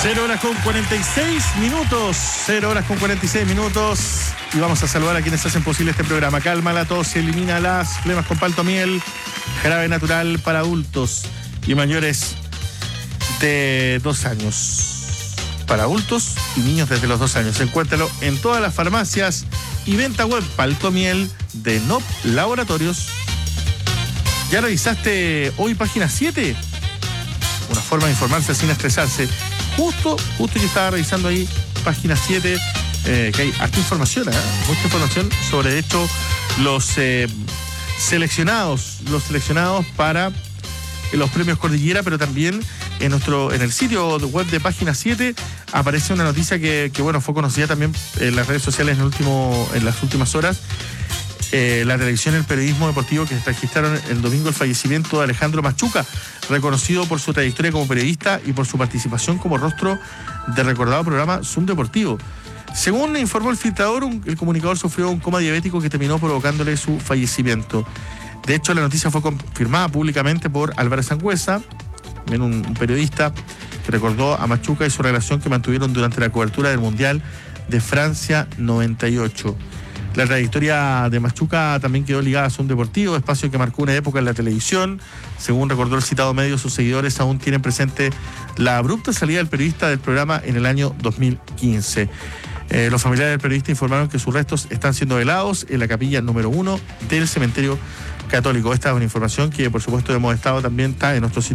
0 horas con 46 minutos. 0 horas con 46 minutos. Y vamos a saludar a quienes hacen posible este programa. Calma la tos, elimina las flemas con Paltomiel, jarabe natural para adultos y mayores de 2 años. Para adultos y niños desde los 2 años. Encuéntralo en todas las farmacias y venta web. Paltomiel de NOP Laboratorios. ¿Ya revisaste hoy página 7? Una forma de informarse sin estresarse. Justo yo estaba revisando ahí página 7, que hay harta información, mucha información sobre, de hecho, los seleccionados para los premios Cordillera, pero también en el sitio web de página 7 aparece una noticia que bueno, fue conocida también en las redes sociales en las últimas horas. La televisión y el periodismo deportivo, que registraron el domingo el fallecimiento de Alejandro Machuca, reconocido por su trayectoria como periodista y por su participación como rostro del recordado programa Zoom Deportivo. Según informó el filtrador, el comunicador sufrió un coma diabético que terminó provocándole su fallecimiento. De hecho, la noticia fue confirmada públicamente por Álvaro Sangüesa, un periodista que recordó a Machuca y su relación que mantuvieron durante la cobertura del Mundial de Francia 98. La trayectoria de Machuca también quedó ligada a Zoom Deportivo, espacio que marcó una época en la televisión. Según recordó el citado medio, sus seguidores aún tienen presente la abrupta salida del periodista del programa en el año 2015. Los familiares del periodista informaron que sus restos están siendo velados en la capilla número 1 del cementerio católico. Esta es una información que, por supuesto, hemos estado también, está en nuestro sitio